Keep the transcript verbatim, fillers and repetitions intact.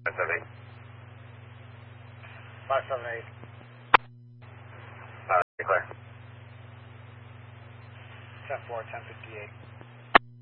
seven eight. five seven eight. Uh, clear. ten four, ten fifty-eight.